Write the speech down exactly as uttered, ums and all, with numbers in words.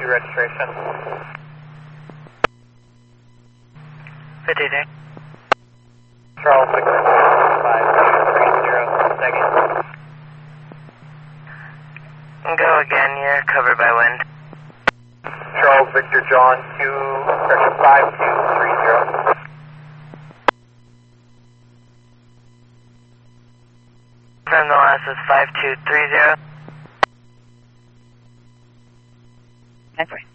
two registration. fifty day. Charles Victor five two three zero, second. Go again, you're covered by wind. Charles Victor John two, correction five two three zero. From the last is five two three zero. That's right.